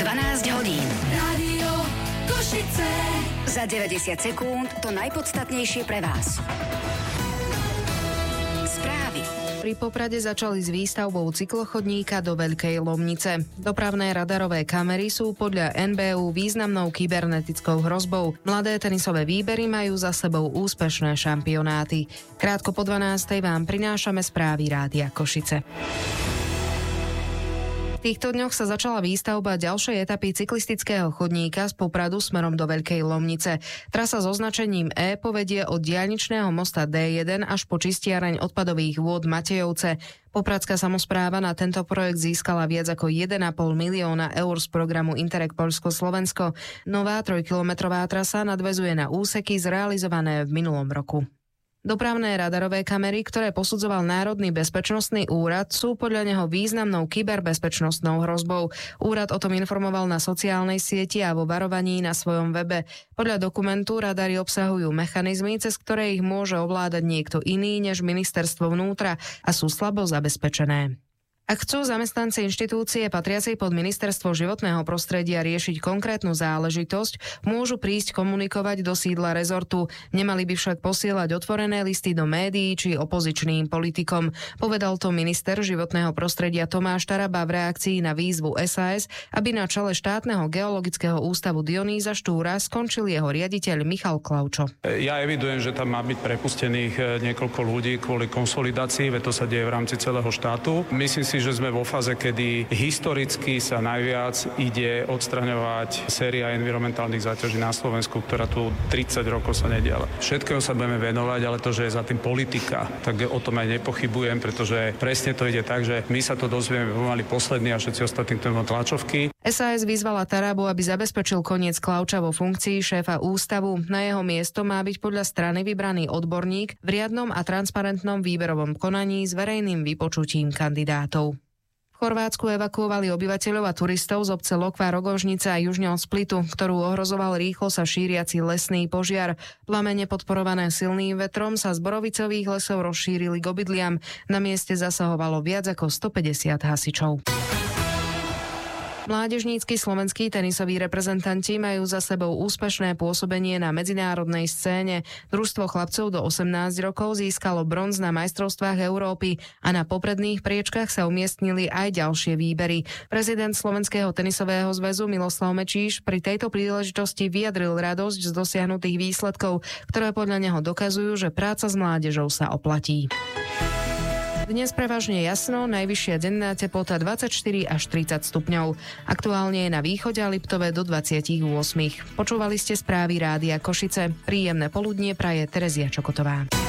12 hodín. Rádio Košice. Za 90 sekúnd to najpodstatnejšie pre vás. Správy. Pri Poprade začali s výstavbou cyklochodníka do Veľkej Lomnice. Dopravné radarové kamery sú podľa NBÚ významnou kybernetickou hrozbou. Mladé tenisové výbery majú za sebou úspešné šampionáty. Krátko po 12. vám prinášame správy Rádia Košice. V týchto dňoch sa začala výstavba ďalšej etapy cyklistického chodníka z Popradu smerom do Veľkej Lomnice. Trasa s označením E povedie od diaľničného mosta D1 až po čistiareň odpadových vôd Matejovce. Popradská samospráva na tento projekt získala viac ako 1,5 milióna eur z programu Interreg Poľsko-Slovensko. Nová 3-kilometrová trasa nadväzuje na úseky zrealizované v minulom roku. Dopravné radarové kamery, ktoré posudzoval Národný bezpečnostný úrad, sú podľa neho významnou kyberbezpečnostnou hrozbou. Úrad o tom informoval na sociálnej sieti a vo varovaní na svojom webe. Podľa dokumentu radary obsahujú mechanizmy, cez ktoré ich môže ovládať niekto iný než ministerstvo vnútra a sú slabo zabezpečené. Ak chcú zamestnanci inštitúcie patriacej pod ministerstvo životného prostredia riešiť konkrétnu záležitosť, môžu prísť komunikovať do sídla rezortu. Nemali by však posielať otvorené listy do médií či opozičným politikom. Povedal to minister životného prostredia Tomáš Taraba v reakcii na výzvu SAS, aby na čele štátneho geologického ústavu Dionýza Štúra skončil jeho riaditeľ Michal Klaučo. Ja evidujem, že tam má byť prepustených niekoľko ľudí kvôli konsolidácii, veď to sa deje v rámci celého štátu. Myslím si, že sme vo fáze, kedy historicky sa najviac ide odstraňovať séria environmentálnych záťaží na Slovensku, ktorá tu 30 rokov sa nediala. Všetkého sa budeme venovať, ale to, že je za tým politika, tak o tom aj nepochybujem, pretože presne to ide tak, že my sa to dozvieme pomaly poslední a všetci ostatní k tomu tlačovky. SAS vyzvala Tarabu, aby zabezpečil koniec Klauča vo funkcii šéfa ústavu. Na jeho miesto má byť podľa strany vybraný odborník v riadnom a transparentnom výberovom konaní s verejným vypočutím kandidátov. V Chorvátsku evakuovali obyvateľov a turistov z obce Lokva Rogožnica a južne od Splitu, ktorú ohrozoval rýchlo sa šíriaci lesný požiar. Plamene podporované silným vetrom sa z borovicových lesov rozšírili k obydliam. Na mieste zasahovalo viac ako 150 hasičov. Mládežnícky slovenskí tenisoví reprezentanti majú za sebou úspešné pôsobenie na medzinárodnej scéne. Družstvo chlapcov do 18 rokov získalo bronz na majstrovstvách Európy a na popredných priečkách sa umiestnili aj ďalšie výbery. Prezident Slovenského tenisového zväzu Miloslav Mečíš pri tejto príležitosti vyjadril radosť z dosiahnutých výsledkov, ktoré podľa neho dokazujú, že práca s mládežou sa oplatí. Dnes prevažne jasno, najvyššia denná teplota 24 až 30 stupňov. Aktuálne je na východe a Liptove do 28. Počúvali ste správy Rádia Košice. Príjemné poludnie praje Terezia Čokotová.